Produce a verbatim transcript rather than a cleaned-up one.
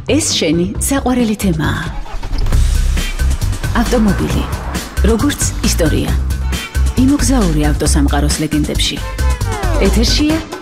ეს შენი საყვარელი თემაა. ავტომობილი, როგორც ისტორია. იმოგზაური ავტოსამყაროს ლეგენდებში. ეთერშია